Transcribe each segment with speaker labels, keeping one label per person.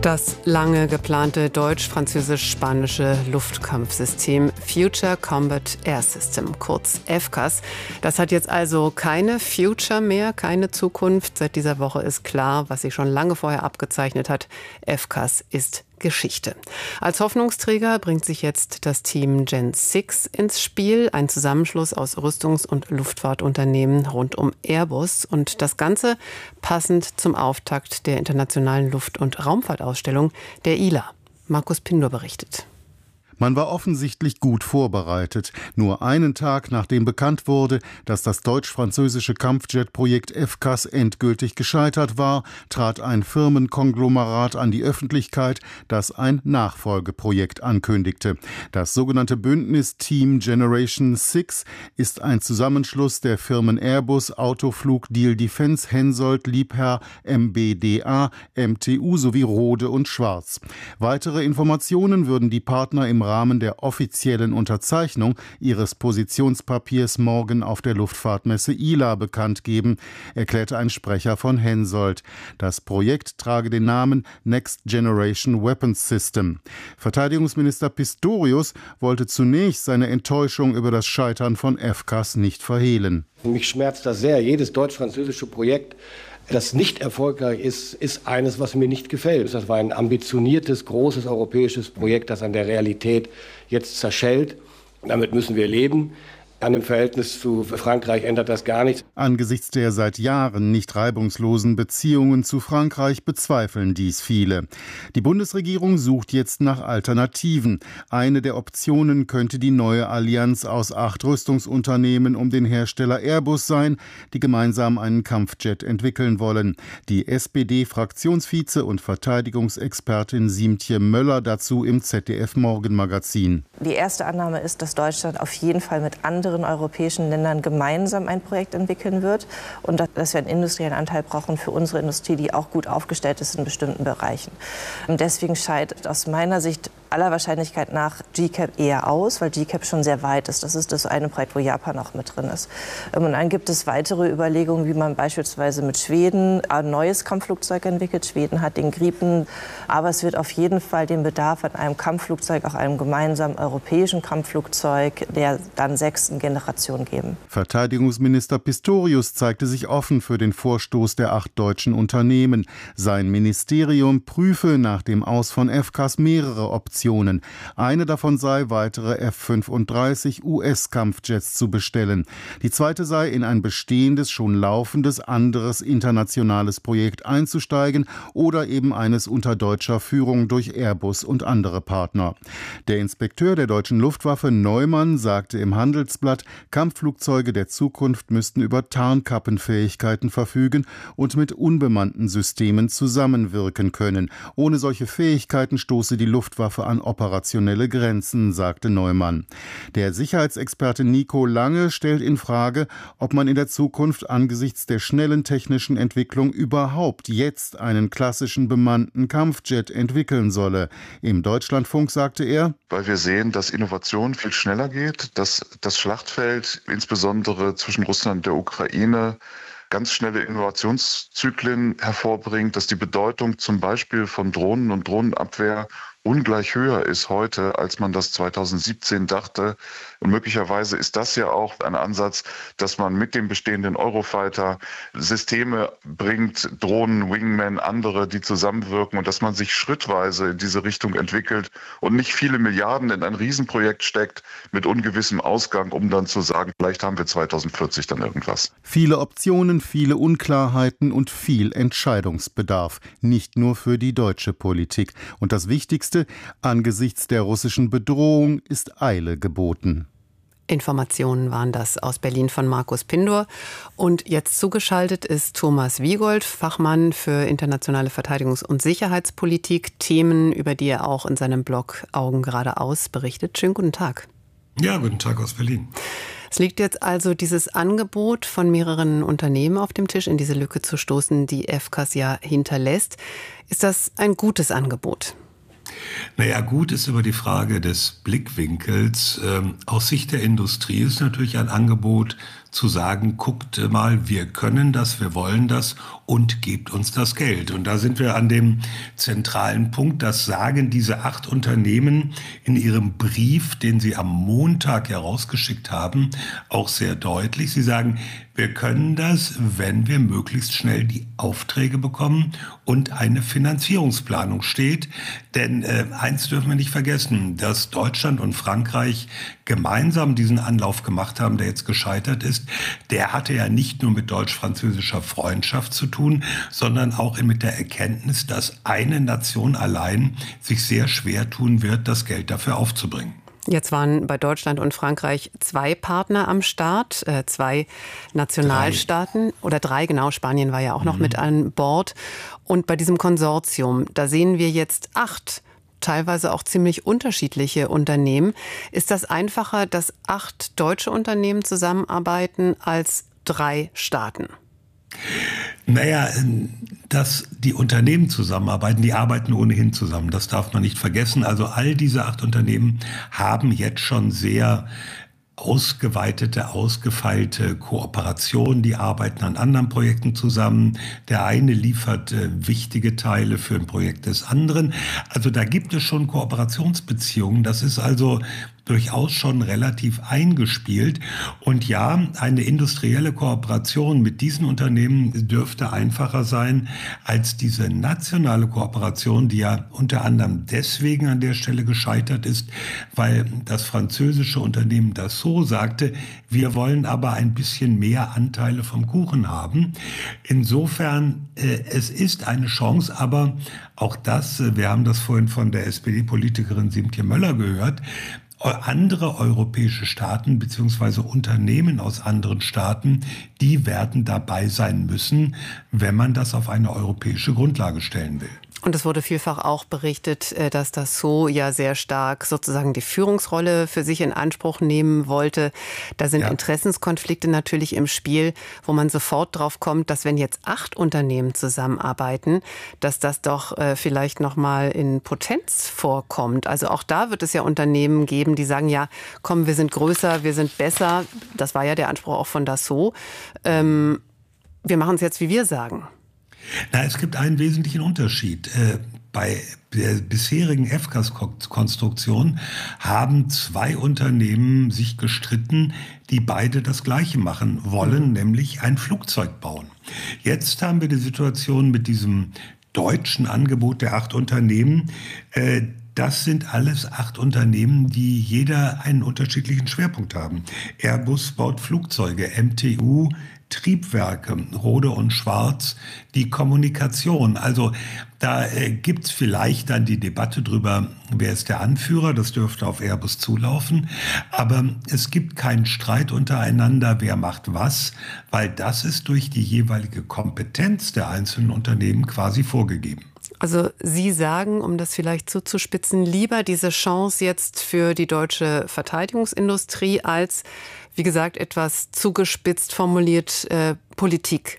Speaker 1: Das lange geplante deutsch-französisch-spanische Luftkampfsystem Future Combat Air System, kurz FCAS, das hat jetzt also keine Future mehr, keine Zukunft. Seit dieser Woche ist klar, was sich schon lange vorher abgezeichnet hat: FCAS ist Geschichte. Als Hoffnungsträger bringt sich jetzt das Team Gen 6 ins Spiel, ein Zusammenschluss aus Rüstungs- und Luftfahrtunternehmen rund um Airbus, und das Ganze passend zum Auftakt der internationalen Luft- und Raumfahrtausstellung der ILA. Markus Pindor berichtet.
Speaker 2: Man war offensichtlich gut vorbereitet. Nur einen Tag nachdem bekannt wurde, dass das deutsch-französische Kampfjet-Projekt FCAS endgültig gescheitert war, trat ein Firmenkonglomerat an die Öffentlichkeit, das ein Nachfolgeprojekt ankündigte. Das sogenannte Bündnis Team Generation 6 ist ein Zusammenschluss der Firmen Airbus, Autoflug, Diehl Defence, Hensoldt, Liebherr, MBDA, MTU sowie Rohde und Schwarz. Weitere Informationen würden die Partner im Rahmen der offiziellen Unterzeichnung ihres Positionspapiers morgen auf der Luftfahrtmesse ILA bekannt geben, erklärte ein Sprecher von Hensoldt. Das Projekt trage den Namen Next Generation Weapons System. Verteidigungsminister Pistorius wollte zunächst seine Enttäuschung über das Scheitern von FCAS nicht verhehlen.
Speaker 3: Mich schmerzt das sehr. Jedes deutsch-französische Projekt, das nicht erfolgreich ist, ist eines, was mir nicht gefällt. Das war ein ambitioniertes, großes europäisches Projekt, das an der Realität jetzt zerschellt. Damit müssen wir leben. An dem Verhältnis zu Frankreich ändert das gar nichts.
Speaker 2: Angesichts der seit Jahren nicht reibungslosen Beziehungen zu Frankreich bezweifeln dies viele. Die Bundesregierung sucht jetzt nach Alternativen. Eine der Optionen könnte die neue Allianz aus 8 Rüstungsunternehmen um den Hersteller Airbus sein, die gemeinsam einen Kampfjet entwickeln wollen. Die SPD-Fraktionsvize und Verteidigungsexpertin Siemtje Möller dazu im ZDF-Morgenmagazin.
Speaker 4: Die erste Annahme ist, dass Deutschland auf jeden Fall mit anderen europäischen Ländern gemeinsam ein Projekt entwickeln wird und dass wir einen industriellen Anteil brauchen für unsere Industrie, die auch gut aufgestellt ist in bestimmten Bereichen. Und deswegen scheidet aus meiner Sicht aller Wahrscheinlichkeit nach GCAP eher aus, weil GCAP schon sehr weit ist. Das ist das eine Projekt, wo Japan auch mit drin ist. Und dann gibt es weitere Überlegungen, wie man beispielsweise mit Schweden ein neues Kampfflugzeug entwickelt. Schweden hat den Gripen, aber es wird auf jeden Fall den Bedarf an einem Kampfflugzeug, auch einem gemeinsamen europäischen Kampfflugzeug der dann 6. Generation geben.
Speaker 2: Verteidigungsminister Pistorius zeigte sich offen für den Vorstoß der 8 deutschen Unternehmen. Sein Ministerium prüfe nach dem Aus von FCAS mehrere Optionen. Eine davon sei, weitere F-35 US-Kampfjets zu bestellen. Die zweite sei, in ein bestehendes, schon laufendes, anderes internationales Projekt einzusteigen oder eben eines unter deutscher Führung durch Airbus und andere Partner. Der Inspekteur der deutschen Luftwaffe Neumann sagte im Handelsblatt, Kampfflugzeuge der Zukunft müssten über Tarnkappenfähigkeiten verfügen und mit unbemannten Systemen zusammenwirken können. Ohne solche Fähigkeiten stoße die Luftwaffe an operationelle Grenzen, sagte Neumann. Der Sicherheitsexperte Nico Lange stellt in Frage, ob man in der Zukunft angesichts der schnellen technischen Entwicklung überhaupt jetzt einen klassischen bemannten Kampfjet entwickeln solle. Im Deutschlandfunk sagte er:
Speaker 5: Weil wir sehen, dass Innovation viel schneller geht, dass das Schlachtfeld insbesondere zwischen Russland und der Ukraine ganz schnelle Innovationszyklen hervorbringt, dass die Bedeutung zum Beispiel von Drohnen und Drohnenabwehr ungleich höher ist heute, als man das 2017 dachte. Und möglicherweise ist das ja auch ein Ansatz, dass man mit dem bestehenden Eurofighter Systeme bringt, Drohnen, Wingmen, andere, die zusammenwirken, und dass man sich schrittweise in diese Richtung entwickelt und nicht viele Milliarden in ein Riesenprojekt steckt mit ungewissem Ausgang, um dann zu sagen, vielleicht haben wir 2040 dann irgendwas.
Speaker 2: Viele Optionen, viele Unklarheiten und viel Entscheidungsbedarf. Nicht nur für die deutsche Politik. Und das Wichtigste: angesichts der russischen Bedrohung ist Eile geboten.
Speaker 1: Informationen waren das aus Berlin von Markus Pindor. Und jetzt zugeschaltet ist Thomas Wiegold, Fachmann für internationale Verteidigungs- und Sicherheitspolitik, Themen, über die er auch in seinem Blog Augen geradeaus berichtet. Schönen guten Tag.
Speaker 6: Ja, guten Tag aus Berlin.
Speaker 1: Es liegt jetzt also dieses Angebot von mehreren Unternehmen auf dem Tisch, in diese Lücke zu stoßen, die FCAS ja hinterlässt. Ist das ein gutes Angebot?
Speaker 6: Naja, gut ist über die Frage des Blickwinkels. Aus Sicht der Industrie ist natürlich ein Angebot zu sagen, guckt mal, wir können das, wir wollen das und gebt uns das Geld. Und da sind wir an dem zentralen Punkt. Das sagen diese 8 Unternehmen in ihrem Brief, den sie am Montag herausgeschickt haben, auch sehr deutlich. Sie sagen, wir können das, wenn wir möglichst schnell die Aufträge bekommen und eine Finanzierungsplanung steht. Denn eins dürfen wir nicht vergessen, dass Deutschland und Frankreich gemeinsam diesen Anlauf gemacht haben, der jetzt gescheitert ist. Der hatte ja nicht nur mit deutsch-französischer Freundschaft zu tun, sondern auch mit der Erkenntnis, dass eine Nation allein sich sehr schwer tun wird, das Geld dafür aufzubringen.
Speaker 1: Jetzt waren bei Deutschland und Frankreich 2 Partner am Start, 2 Nationalstaaten oder 3, genau, Spanien war ja auch noch mit an Bord. Und bei diesem Konsortium, da sehen wir jetzt 8 teilweise auch ziemlich unterschiedliche Unternehmen. Ist das einfacher, dass 8 deutsche Unternehmen zusammenarbeiten als 3 Staaten?
Speaker 6: Naja, dass die Unternehmen zusammenarbeiten, die arbeiten ohnehin zusammen. Das darf man nicht vergessen. Also all diese 8 Unternehmen haben jetzt schon sehr ausgeweitete, ausgefeilte Kooperation. Die arbeiten an anderen Projekten zusammen. Der eine liefert wichtige Teile für ein Projekt des anderen. Also da gibt es schon Kooperationsbeziehungen. Das ist also durchaus schon relativ eingespielt. Und ja, eine industrielle Kooperation mit diesen Unternehmen dürfte einfacher sein als diese nationale Kooperation, die ja unter anderem deswegen an der Stelle gescheitert ist, weil das französische Unternehmen Dassault sagte, wir wollen aber ein bisschen mehr Anteile vom Kuchen haben. Insofern, es ist eine Chance, aber auch das, wir haben das vorhin von der SPD-Politikerin Siemtje Möller gehört, andere europäische Staaten bzw. Unternehmen aus anderen Staaten, die werden dabei sein müssen, wenn man das auf eine europäische Grundlage stellen will.
Speaker 1: Und es wurde vielfach auch berichtet, dass Dassault ja sehr stark sozusagen die Führungsrolle für sich in Anspruch nehmen wollte. Da sind Interessenskonflikte natürlich im Spiel, wo man sofort drauf kommt, dass wenn jetzt 8 Unternehmen zusammenarbeiten, dass das doch vielleicht nochmal in Potenz vorkommt. Also auch da wird es ja Unternehmen geben, die sagen, ja, komm, wir sind größer, wir sind besser. Das war ja der Anspruch auch von Dassault. Wir machen es jetzt, wie wir sagen.
Speaker 6: Na, es gibt einen wesentlichen Unterschied. Bei der bisherigen FCAS-Konstruktion haben 2 Unternehmen sich gestritten, die beide das Gleiche machen wollen, nämlich ein Flugzeug bauen. Jetzt haben wir die Situation mit diesem deutschen Angebot der 8 Unternehmen. Das sind alles 8 Unternehmen, die jeder einen unterschiedlichen Schwerpunkt haben. Airbus baut Flugzeuge, MTU Triebwerke, Rode und Schwarz, die Kommunikation. Also da gibt's vielleicht dann die Debatte drüber, wer ist der Anführer, das dürfte auf Airbus zulaufen. Aber es gibt keinen Streit untereinander, wer macht was, weil das ist durch die jeweilige Kompetenz der einzelnen Unternehmen quasi vorgegeben.
Speaker 1: Also Sie sagen, um das vielleicht zuzuspitzen, lieber diese Chance jetzt für die deutsche Verteidigungsindustrie als, wie gesagt, etwas zugespitzt formuliert, Politik,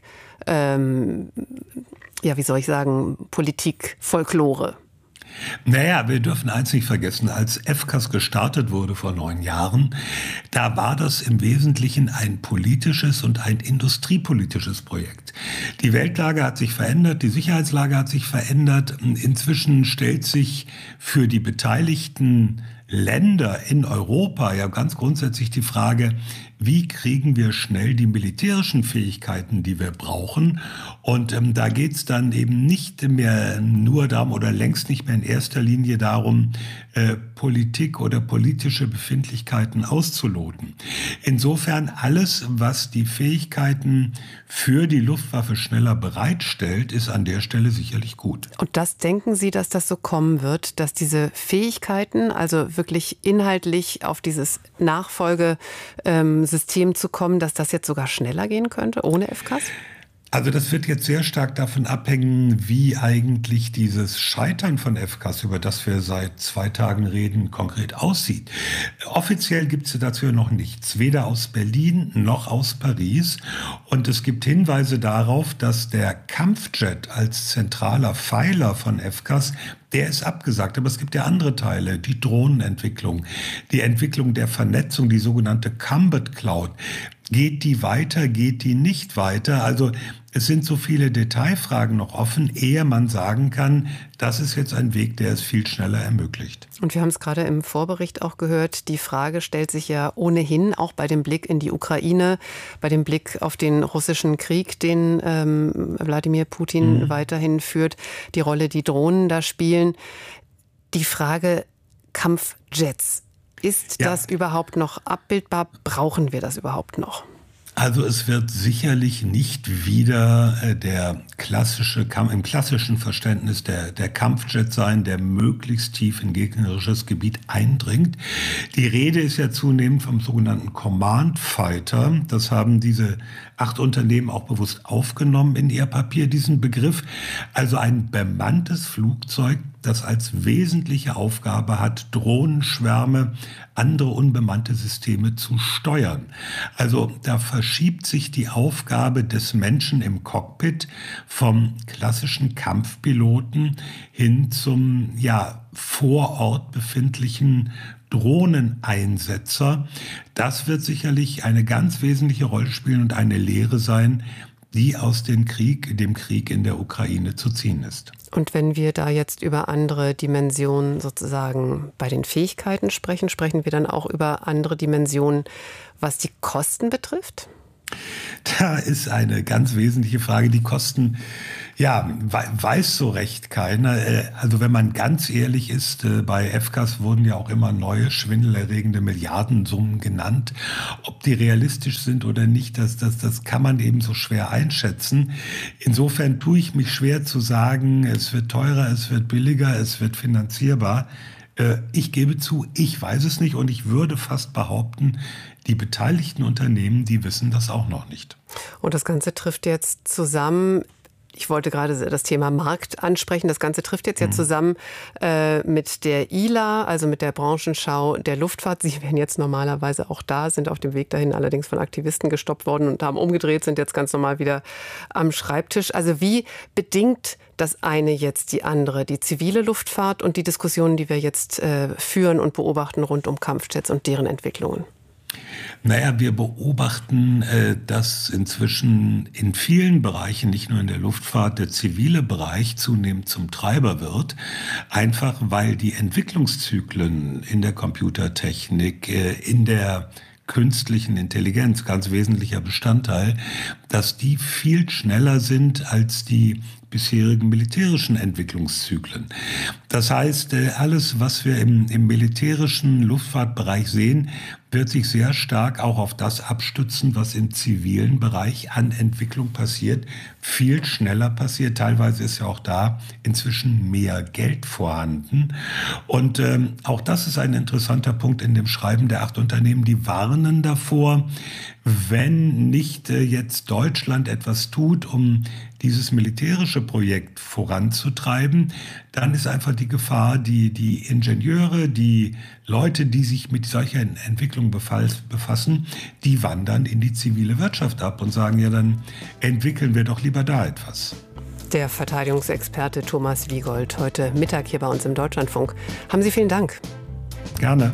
Speaker 1: wie soll ich sagen, Politik-Folklore.
Speaker 6: Naja, wir dürfen eins nicht vergessen, als FCAS gestartet wurde vor 9 Jahren, da war das im Wesentlichen ein politisches und ein industriepolitisches Projekt. Die Weltlage hat sich verändert, die Sicherheitslage hat sich verändert. Inzwischen stellt sich für die beteiligten Länder in Europa ja ganz grundsätzlich die Frage, wie kriegen wir schnell die militärischen Fähigkeiten, die wir brauchen? Und da geht es dann eben nicht mehr nur darum oder längst nicht mehr in erster Linie darum, Politik oder politische Befindlichkeiten auszuloten. Insofern alles, was die Fähigkeiten für die Luftwaffe schneller bereitstellt, ist an der Stelle sicherlich gut.
Speaker 1: Und das denken Sie, dass das so kommen wird, dass diese Fähigkeiten, also wirklich inhaltlich auf dieses Nachfolgesystem zu kommen, dass das jetzt sogar schneller gehen könnte, ohne FCAS?
Speaker 6: Also das wird jetzt sehr stark davon abhängen, wie eigentlich dieses Scheitern von FCAS, über das wir seit 2 Tagen reden, konkret aussieht. Offiziell gibt es dazu noch nichts, weder aus Berlin noch aus Paris. Und es gibt Hinweise darauf, dass der Kampfjet als zentraler Pfeiler von FCAS, der ist abgesagt. Aber es gibt ja andere Teile, die Drohnenentwicklung, die Entwicklung der Vernetzung, die sogenannte Combat Cloud. Geht die weiter, geht die nicht weiter? Also es sind so viele Detailfragen noch offen, ehe man sagen kann, das ist jetzt ein Weg, der es viel schneller ermöglicht.
Speaker 1: Und wir haben es gerade im Vorbericht auch gehört, die Frage stellt sich ja ohnehin auch bei dem Blick in die Ukraine, bei dem Blick auf den russischen Krieg, den Wladimir Putin weiterhin führt, die Rolle, die Drohnen da spielen. Die Frage Kampfjets. Ist das überhaupt noch abbildbar? Brauchen wir das überhaupt noch?
Speaker 6: Also es wird sicherlich nicht wieder der im klassischen Verständnis der Kampfjet sein, der möglichst tief in gegnerisches Gebiet eindringt. Die Rede ist ja zunehmend vom sogenannten Command Fighter. Das haben diese 8 Unternehmen auch bewusst aufgenommen in ihr Papier, diesen Begriff. Also ein bemanntes Flugzeug, das als wesentliche Aufgabe hat, Drohnenschwärme, andere unbemannte Systeme zu steuern. Also da verschiebt sich die Aufgabe des Menschen im Cockpit vom klassischen Kampfpiloten hin zum vor Ort befindlichen Drohneneinsetzer. Das wird sicherlich eine ganz wesentliche Rolle spielen und eine Lehre sein, die aus dem Krieg in der Ukraine zu ziehen ist.
Speaker 1: Und wenn wir da jetzt über andere Dimensionen sozusagen bei den Fähigkeiten sprechen, sprechen wir dann auch über andere Dimensionen, was die Kosten betrifft?
Speaker 6: Da ist eine ganz wesentliche Frage. Die Kosten, weiß so recht keiner. Also wenn man ganz ehrlich ist, bei FCAS wurden ja auch immer neue schwindelerregende Milliardensummen genannt. Ob die realistisch sind oder nicht, das kann man eben so schwer einschätzen. Insofern tue ich mich schwer zu sagen, es wird teurer, es wird billiger, es wird finanzierbar. Ich gebe zu, ich weiß es nicht und ich würde fast behaupten, die beteiligten Unternehmen, die wissen das auch noch nicht.
Speaker 1: Und das Ganze trifft jetzt zusammen, ich wollte gerade das Thema Markt ansprechen, das Ganze trifft jetzt ja zusammen mit der ILA, also mit der Branchenschau der Luftfahrt. Sie wären jetzt normalerweise auch da, sind auf dem Weg dahin allerdings von Aktivisten gestoppt worden und haben umgedreht, sind jetzt ganz normal wieder am Schreibtisch. Also wie bedingt das eine jetzt die andere, die zivile Luftfahrt und die Diskussionen, die wir jetzt führen und beobachten rund um Kampfjets und deren Entwicklungen?
Speaker 6: Naja, wir beobachten, dass inzwischen in vielen Bereichen, nicht nur in der Luftfahrt, der zivile Bereich zunehmend zum Treiber wird. Einfach weil die Entwicklungszyklen in der Computertechnik, in der künstlichen Intelligenz, ganz wesentlicher Bestandteil, dass die viel schneller sind als die bisherigen militärischen Entwicklungszyklen. Das heißt, alles, was wir im militärischen Luftfahrtbereich sehen, wird sich sehr stark auch auf das abstützen, was im zivilen Bereich an Entwicklung passiert, viel schneller passiert. Teilweise ist ja auch da inzwischen mehr Geld vorhanden. Und auch das ist ein interessanter Punkt in dem Schreiben der 8 Unternehmen, die warnen davor, wenn nicht jetzt Deutschland etwas tut, um dieses militärische Projekt voranzutreiben, dann ist einfach die Gefahr, die Ingenieure, die Leute, die sich mit solcher Entwicklung befassen, die wandern in die zivile Wirtschaft ab und sagen, ja, dann entwickeln wir doch lieber da etwas.
Speaker 1: Der Verteidigungsexperte Thomas Wiegold, heute Mittag hier bei uns im Deutschlandfunk. Haben Sie vielen Dank.
Speaker 6: Gerne.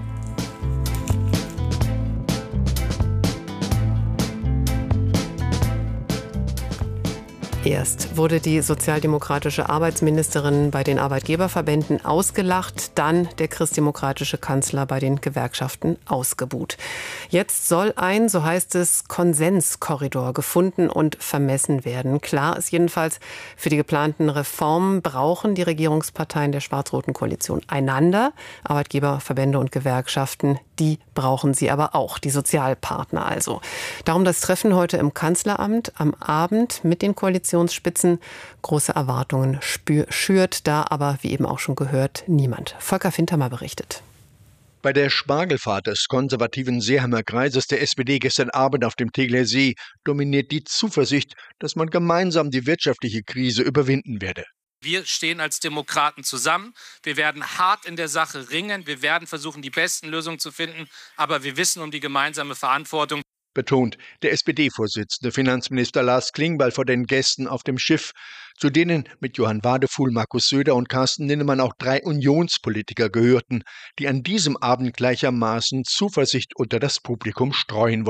Speaker 1: Erst wurde die sozialdemokratische Arbeitsministerin bei den Arbeitgeberverbänden ausgelacht, dann der christdemokratische Kanzler bei den Gewerkschaften ausgebuht. Jetzt soll ein, so heißt es, Konsenskorridor gefunden und vermessen werden. Klar ist jedenfalls, für die geplanten Reformen brauchen die Regierungsparteien der schwarz-roten Koalition einander. Arbeitgeberverbände und Gewerkschaften, die brauchen sie aber auch, die Sozialpartner also. Darum das Treffen heute im Kanzleramt am Abend mit den Koalitionsspitzen. Große Erwartungen schürt da aber, wie eben auch schon gehört, niemand. Volker Fintermer berichtet.
Speaker 7: Bei der Spargelfahrt des konservativen Seeheimer Kreises der SPD gestern Abend auf dem Tegeler See dominiert die Zuversicht, dass man gemeinsam die wirtschaftliche Krise überwinden werde.
Speaker 8: Wir stehen als Demokraten zusammen. Wir werden hart in der Sache ringen. Wir werden versuchen, die besten Lösungen zu finden. Aber wir wissen um die gemeinsame Verantwortung,
Speaker 7: betont der SPD-Vorsitzende Finanzminister Lars Klingbeil vor den Gästen auf dem Schiff, zu denen mit Johann Wadefuhl, Markus Söder und Carsten Linnemann auch 3 Unionspolitiker gehörten, die an diesem Abend gleichermaßen Zuversicht unter das Publikum streuen wollten.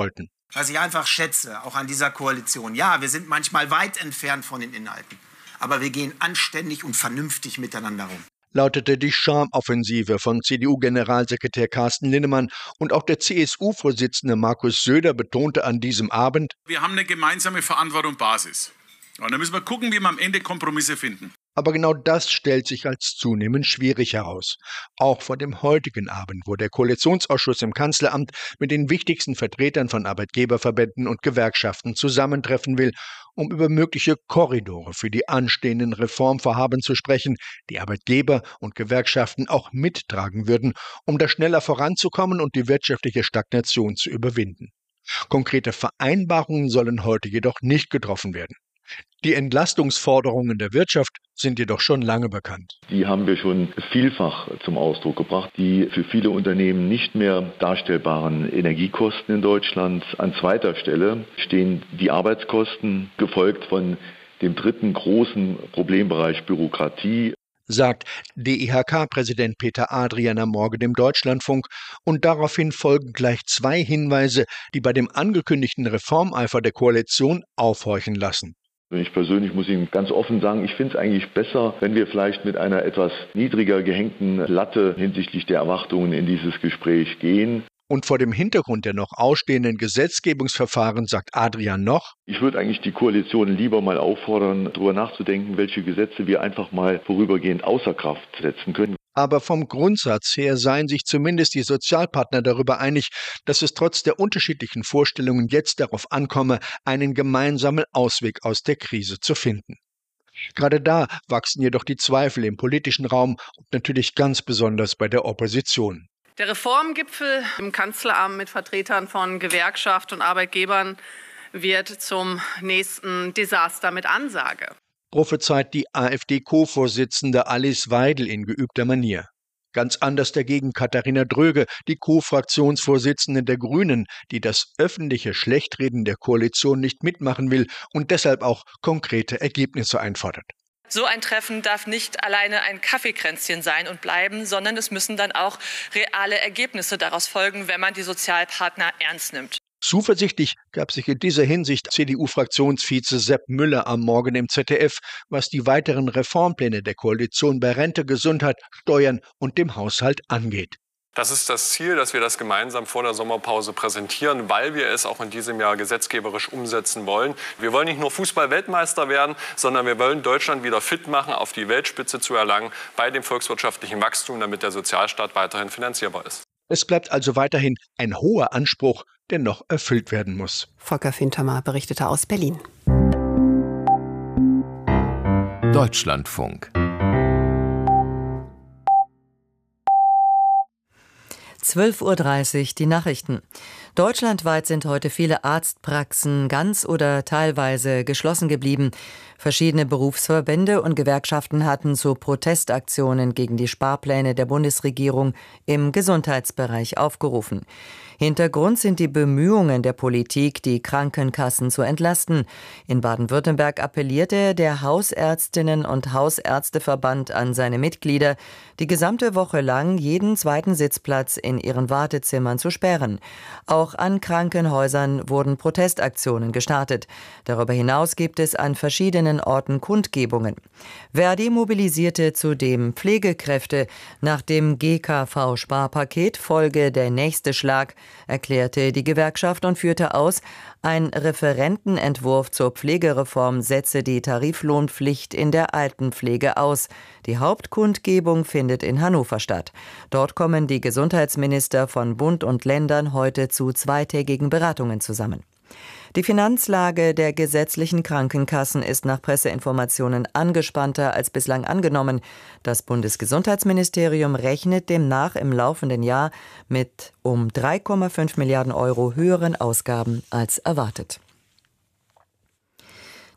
Speaker 9: Was ich einfach schätze, auch an dieser Koalition. Ja, wir sind manchmal weit entfernt von den Inhalten. Aber wir gehen anständig und vernünftig miteinander um.
Speaker 7: Lautete die Charmoffensive von CDU-Generalsekretär Carsten Linnemann. Und auch der CSU-Vorsitzende Markus Söder betonte an diesem Abend:
Speaker 10: Wir haben eine gemeinsame Verantwortung Basis. Und da müssen wir gucken, wie wir am Ende Kompromisse finden.
Speaker 7: Aber genau das stellt sich als zunehmend schwierig heraus. Auch vor dem heutigen Abend, wo der Koalitionsausschuss im Kanzleramt mit den wichtigsten Vertretern von Arbeitgeberverbänden und Gewerkschaften zusammentreffen will, um über mögliche Korridore für die anstehenden Reformvorhaben zu sprechen, die Arbeitgeber und Gewerkschaften auch mittragen würden, um da schneller voranzukommen und die wirtschaftliche Stagnation zu überwinden. Konkrete Vereinbarungen sollen heute jedoch nicht getroffen werden. Die Entlastungsforderungen der Wirtschaft sind jedoch schon lange bekannt.
Speaker 11: Die haben wir schon vielfach zum Ausdruck gebracht. Die für viele Unternehmen nicht mehr darstellbaren Energiekosten in Deutschland. An zweiter Stelle stehen die Arbeitskosten, gefolgt von dem dritten großen Problembereich Bürokratie,
Speaker 7: sagt DIHK-Präsident Peter Adrian am Morgen im Deutschlandfunk. Und daraufhin folgen gleich 2 Hinweise, die bei dem angekündigten Reformeifer der Koalition aufhorchen lassen.
Speaker 11: Ich persönlich muss Ihnen ganz offen sagen, ich finde es eigentlich besser, wenn wir vielleicht mit einer etwas niedriger gehängten Latte hinsichtlich der Erwartungen in dieses Gespräch gehen.
Speaker 7: Und vor dem Hintergrund der noch ausstehenden Gesetzgebungsverfahren sagt Adrian noch:
Speaker 11: Ich würde eigentlich die Koalition lieber mal auffordern, darüber nachzudenken, welche Gesetze wir einfach mal vorübergehend außer Kraft setzen können.
Speaker 7: Aber vom Grundsatz her seien sich zumindest die Sozialpartner darüber einig, dass es trotz der unterschiedlichen Vorstellungen jetzt darauf ankomme, einen gemeinsamen Ausweg aus der Krise zu finden. Gerade da wachsen jedoch die Zweifel im politischen Raum und natürlich ganz besonders bei der Opposition.
Speaker 12: Der Reformgipfel im Kanzleramt mit Vertretern von Gewerkschaft und Arbeitgebern wird zum nächsten Desaster mit Ansage.
Speaker 7: Prophezeit die AfD-Co-Vorsitzende Alice Weidel in geübter Manier. Ganz anders dagegen Katharina Dröge, die Co-Fraktionsvorsitzende der Grünen, die das öffentliche Schlechtreden der Koalition nicht mitmachen will und deshalb auch konkrete Ergebnisse einfordert.
Speaker 13: So ein Treffen darf nicht alleine ein Kaffeekränzchen sein und bleiben, sondern es müssen dann auch reale Ergebnisse daraus folgen, wenn man die Sozialpartner ernst nimmt.
Speaker 7: Zuversichtlich gab sich in dieser Hinsicht CDU-Fraktionsvize Sepp Müller am Morgen im ZDF, was die weiteren Reformpläne der Koalition bei Rente, Gesundheit, Steuern und dem Haushalt angeht.
Speaker 14: Das ist das Ziel, dass wir das gemeinsam vor der Sommerpause präsentieren, weil wir es auch in diesem Jahr gesetzgeberisch umsetzen wollen. Wir wollen nicht nur Fußball-Weltmeister werden, sondern wir wollen Deutschland wieder fit machen, auf die Weltspitze zu erlangen, bei dem volkswirtschaftlichen Wachstum, damit der Sozialstaat weiterhin finanzierbar ist.
Speaker 7: Es bleibt also weiterhin ein hoher Anspruch, der noch erfüllt werden muss.
Speaker 1: Volker Fintermer berichtete aus Berlin.
Speaker 15: Deutschlandfunk.
Speaker 16: 12:30 Uhr die Nachrichten. Deutschlandweit sind heute viele Arztpraxen ganz oder teilweise geschlossen geblieben. Verschiedene Berufsverbände und Gewerkschaften hatten zu Protestaktionen gegen die Sparpläne der Bundesregierung im Gesundheitsbereich aufgerufen. Hintergrund sind die Bemühungen der Politik, die Krankenkassen zu entlasten. In Baden-Württemberg appellierte der Hausärztinnen- und Hausärzteverband an seine Mitglieder, die gesamte Woche lang jeden zweiten Sitzplatz in ihren Wartezimmern zu sperren. Auch an Krankenhäusern wurden Protestaktionen gestartet. Darüber hinaus gibt es an verschiedenen Orten Kundgebungen. Verdi mobilisierte zudem Pflegekräfte. Nach dem GKV-Sparpaket folge der nächste Schlag, erklärte die Gewerkschaft und führte aus, ein Referentenentwurf zur Pflegereform setze die Tariflohnpflicht in der Altenpflege aus. Die Hauptkundgebung findet in Hannover statt. Dort kommen die Gesundheitsminister von Bund und Ländern heute zu zweitägigen Beratungen zusammen. Die Finanzlage der gesetzlichen Krankenkassen ist nach Presseinformationen angespannter als bislang angenommen. Das Bundesgesundheitsministerium rechnet demnach im laufenden Jahr mit um 3,5 Milliarden Euro höheren Ausgaben als erwartet.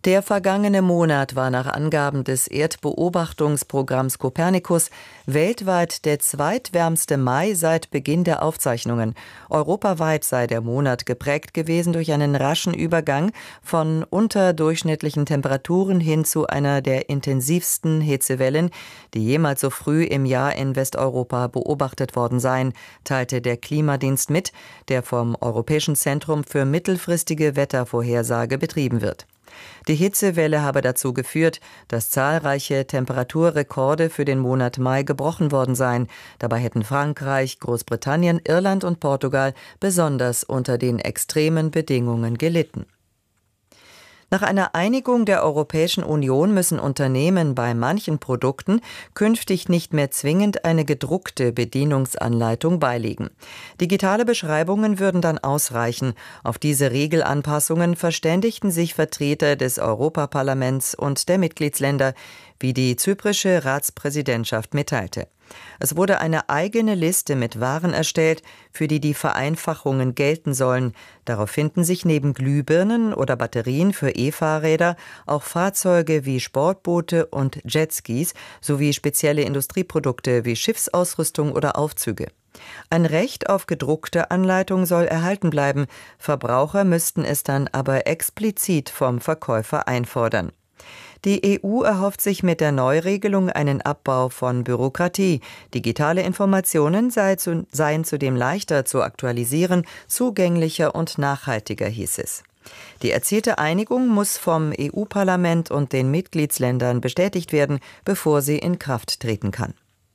Speaker 16: Der vergangene Monat war nach Angaben des Erdbeobachtungsprogramms Copernicus weltweit der zweitwärmste Mai seit Beginn der Aufzeichnungen. Europaweit sei der Monat geprägt gewesen durch einen raschen Übergang von unterdurchschnittlichen Temperaturen hin zu einer der intensivsten Hitzewellen, die jemals so früh im Jahr in Westeuropa beobachtet worden seien, teilte der Klimadienst mit, der vom Europäischen Zentrum für mittelfristige Wettervorhersage betrieben wird. Die Hitzewelle habe dazu geführt, dass zahlreiche Temperaturrekorde für den Monat Mai gebrochen worden seien. Dabei hätten Frankreich, Großbritannien, Irland und Portugal besonders unter den extremen Bedingungen gelitten. Nach einer Einigung der Europäischen Union müssen Unternehmen bei manchen Produkten künftig nicht mehr zwingend eine gedruckte Bedienungsanleitung beilegen. Digitale Beschreibungen würden dann ausreichen. Auf diese Regelanpassungen verständigten sich Vertreter des Europaparlaments und der Mitgliedsländer, wie die zyprische Ratspräsidentschaft mitteilte. Es wurde eine eigene Liste mit Waren erstellt, für die die Vereinfachungen gelten sollen. Darauf finden sich neben Glühbirnen oder Batterien für E-Fahrräder auch Fahrzeuge wie Sportboote und Jetskis sowie spezielle Industrieprodukte wie Schiffsausrüstung oder Aufzüge. Ein Recht auf gedruckte Anleitung soll erhalten bleiben. Verbraucher müssten es dann aber explizit vom Verkäufer einfordern. Die EU erhofft sich mit der Neuregelung einen Abbau von Bürokratie. Digitale Informationen seien zudem leichter zu aktualisieren, zugänglicher und nachhaltiger, hieß es. Die erzielte Einigung muss vom EU-Parlament und den Mitgliedsländern bestätigt werden, bevor sie in Kraft treten kann.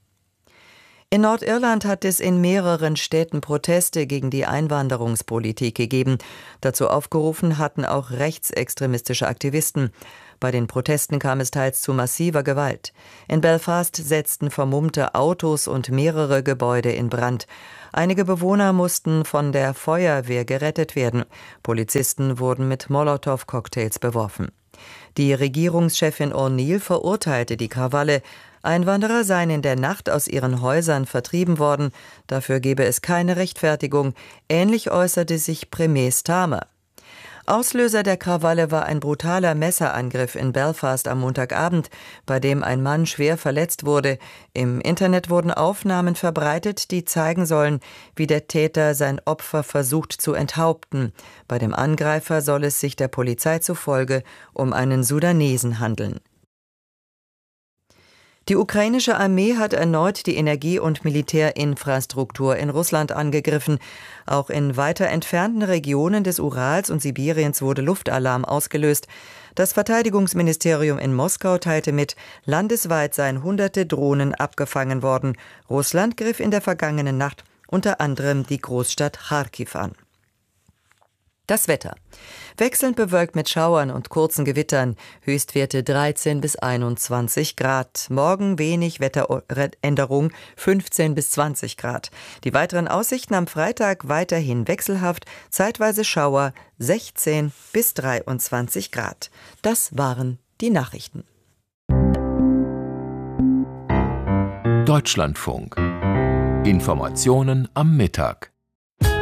Speaker 16: In Nordirland hat es in mehreren Städten Proteste gegen die Einwanderungspolitik gegeben. Dazu aufgerufen hatten auch rechtsextremistische Aktivisten. Bei den Protesten kam es teils zu massiver Gewalt. In Belfast setzten vermummte Autos und mehrere Gebäude in Brand. Einige Bewohner mussten von der Feuerwehr gerettet werden. Polizisten wurden mit Molotow-Cocktails beworfen. Die Regierungschefin O'Neill verurteilte die Krawalle. Einwanderer seien in der Nacht aus ihren Häusern vertrieben worden. Dafür gebe es keine Rechtfertigung. Ähnlich äußerte sich Premier Starmer. Auslöser der Krawalle war ein brutaler Messerangriff in Belfast am Montagabend, bei dem ein Mann schwer verletzt wurde. Im Internet wurden Aufnahmen verbreitet, die zeigen sollen, wie der Täter sein Opfer versucht zu enthaupten. Bei dem Angreifer soll es sich der Polizei zufolge um einen Sudanesen handeln. Die ukrainische Armee hat erneut die Energie- und Militärinfrastruktur in Russland angegriffen. Auch in weiter entfernten Regionen des Urals und Sibiriens wurde Luftalarm ausgelöst. Das Verteidigungsministerium in Moskau teilte mit, landesweit seien hunderte Drohnen abgefangen worden. Russland griff in der vergangenen Nacht unter anderem die Großstadt Charkiw an. Das Wetter. Wechselnd bewölkt mit Schauern und kurzen Gewittern, Höchstwerte 13 bis 21 Grad. Morgen wenig Wetteränderung, 15 bis 20 Grad. Die weiteren Aussichten am Freitag weiterhin wechselhaft, zeitweise Schauer, 16 bis 23 Grad. Das waren die Nachrichten.
Speaker 15: Deutschlandfunk. Informationen am Mittag.